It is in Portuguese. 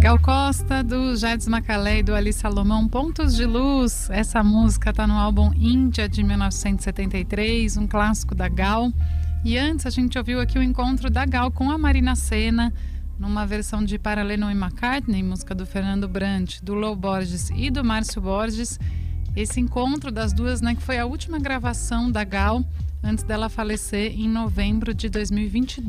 Gal Costa, do Jardim Macalé e do Ali Salomão, Pontos de Luz. Essa música está no álbum Índia, de 1973, um clássico da Gal. E antes a gente ouviu aqui o encontro da Gal com a Marina Sena, numa versão de Para Lennon e McCartney, música do Fernando Brant, do Lô Borges e do Márcio Borges. Esse encontro das duas, né, que foi a última gravação da Gal antes dela falecer em novembro de 2022.